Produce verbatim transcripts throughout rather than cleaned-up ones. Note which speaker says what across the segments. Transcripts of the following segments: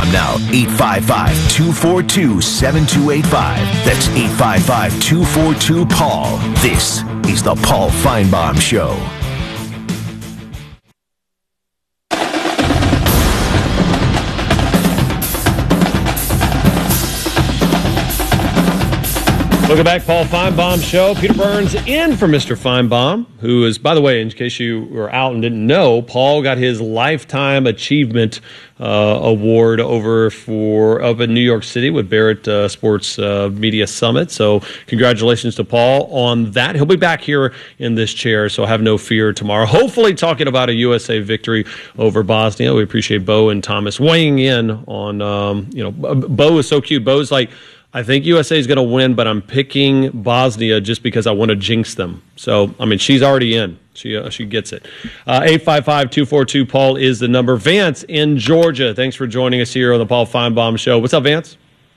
Speaker 1: now, eight five five, two four two, seven two eight five. That's eight five five, two four two, Paul. This is the Paul Finebaum Show.
Speaker 2: Welcome back, Paul Finebaum Show. Peter Burns in for Mister Finebaum, who is, by the way, in case you were out and didn't know, Paul got his Lifetime Achievement uh, Award over for up in New York City with Barrett uh, Sports uh, Media Summit. So congratulations to Paul on that. He'll be back here in this chair, so have no fear tomorrow. Hopefully talking about a U S A victory over Bosnia. We appreciate Bo and Thomas weighing in on, um, you know, Bo is so cute. Bo's like, I think U S A is going to win, but I'm picking Bosnia just because I want to jinx them. So, I mean, she's already in. She uh, she gets it. Uh, eight five five, two four two, Paul is the number. Vance in Georgia, thanks for joining us here on the Paul Finebaum Show. What's up, Vance?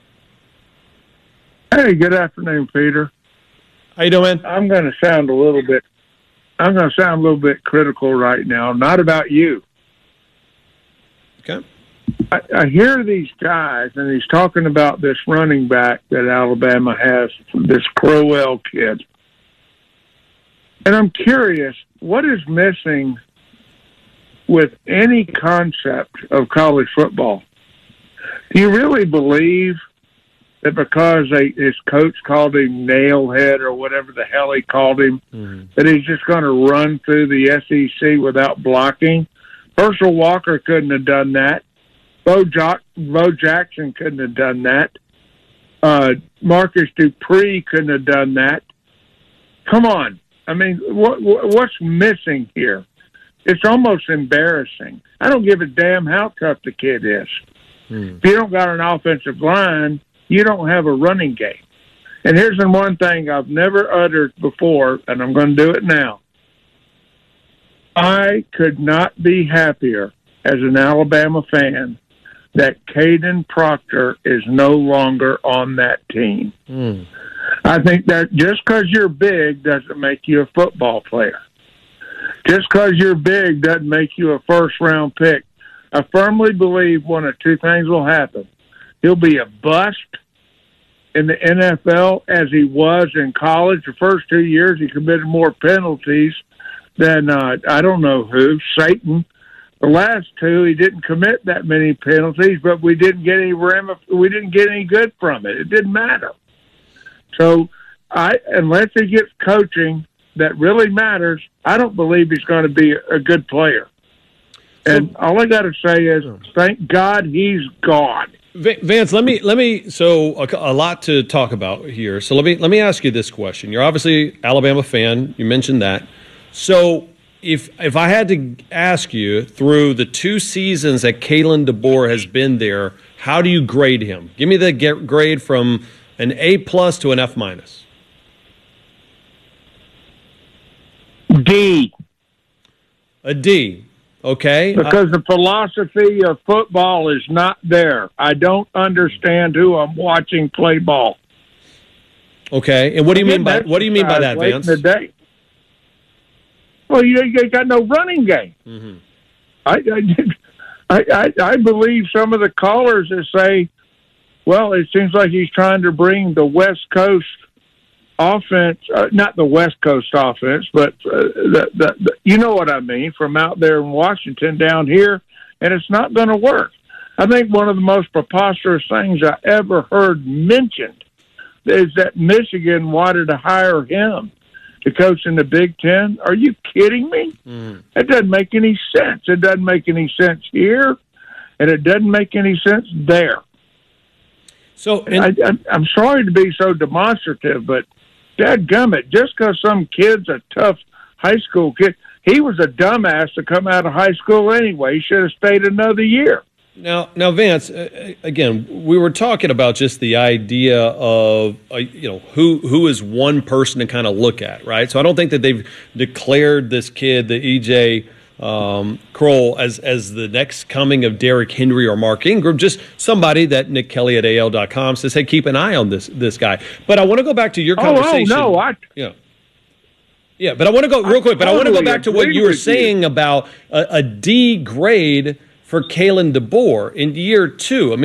Speaker 3: Hey, good afternoon, Peter.
Speaker 2: How you doing, man?
Speaker 3: I'm going to sound a little bit, I'm going to sound a little bit critical right now, not about you.
Speaker 2: Okay.
Speaker 3: I, I hear these guys, and he's talking about this running back that Alabama has, this Crowell kid. And I'm curious, what is missing with any concept of college football? Do you really believe that because they, his coach called him Nailhead or whatever the hell he called him, mm-hmm. that he's just going to run through the S E C without blocking? Herschel Walker couldn't have done that. Bo, jo- Bo Jackson couldn't have done that. Uh, Marcus Dupree couldn't have done that. Come on. I mean, what, what's missing here? It's almost embarrassing. I don't give a damn how tough the kid is. Hmm. If you don't got an offensive line, you don't have a running game. And here's the one thing I've never uttered before, and I'm going to do it now. I could not be happier as an Alabama fan that Caden Proctor is no longer on that team. Mm. I think that just because you're big doesn't make you a football player. Just because you're big doesn't make you a first-round pick. I firmly believe one of two things will happen. He'll be a bust in the N F L as he was in college. The first two years he committed more penalties than, uh, I don't know who, Satan. The last two, he didn't commit that many penalties, but we didn't get any ramif- we didn't get any good from it. It didn't matter. So, I unless he gets coaching that really matters, I don't believe he's going to be a good player. And so, all I got to say is, thank God he's gone.
Speaker 2: Vance, let me let me. So a, a lot to talk about here. So let me let me ask you this question. You're obviously Alabama fan. You mentioned that. So. If if I had to ask you, through the two seasons that Kalen DeBoer has been there, how do you grade him? Give me the get grade from an A plus to an F minus.
Speaker 3: D.
Speaker 2: A D. Okay.
Speaker 3: Because uh, the philosophy of football is not there. I don't understand who I'm watching play ball.
Speaker 2: Okay. And what do you mean by what do you mean by that, Vance?
Speaker 3: Well, you, you got no running game. Mm-hmm. I, I, I, I believe some of the callers that say, well, it seems like he's trying to bring the West Coast offense, uh, not the West Coast offense, but uh, the, the, the, you know what I mean, from out there in Washington down here, and it's not going to work. I think one of the most preposterous things I ever heard mentioned is that Michigan wanted to hire him to coach in the Big Ten. Are you kidding me? Mm. That doesn't make any sense. It doesn't make any sense here, and it doesn't make any sense there.
Speaker 2: So, and-
Speaker 3: I, I, I'm sorry to be so demonstrative, but dadgummit, just because some kid's a tough high school kid, he was a dumbass to come out of high school anyway. He should have stayed another year.
Speaker 2: Now, now, Vance. Uh, again, we were talking about just the idea of uh, you know who who is one person to kind of look at, right? So I don't think that they've declared this kid, the E J um, Kroll, as as the next coming of Derrick Henry or Mark Ingram. Just somebody that Nick Kelly at A L dot com says, "Hey, keep an eye on this this guy." But I want to go back to your conversation.
Speaker 3: Oh, oh no, I.
Speaker 2: Yeah. Yeah, but I want to go real quick. But I want to go back to what you were saying about a, a D grade for Kalen DeBoer in year two. I mean,